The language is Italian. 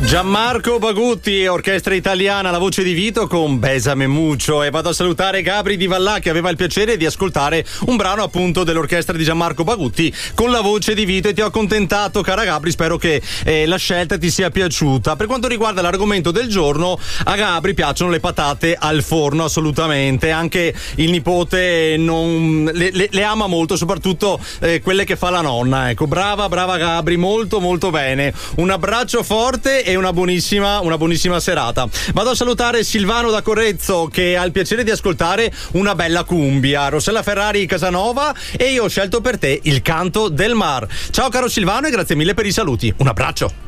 Gianmarco Bagutti, orchestra italiana, la voce di Vito con Besame Muccio. E vado a salutare Gabri Di Vallà, che aveva il piacere di ascoltare un brano appunto dell'orchestra di Gianmarco Bagutti con la voce di Vito, e ti ho accontentato, cara Gabri. Spero che la scelta ti sia piaciuta. Per quanto riguarda l'argomento del giorno, a Gabri piacciono le patate al forno, assolutamente. Anche il nipote le ama molto, soprattutto quelle che fa la nonna. Ecco, brava Gabri, molto molto bene. Un abbraccio forte e una buonissima serata. Vado a salutare Silvano da Correzzo, che ha il piacere di ascoltare una bella cumbia. Rossella Ferrari Casanova, e io ho scelto per te Il canto del mar. Ciao caro Silvano e grazie mille per i saluti. Un abbraccio.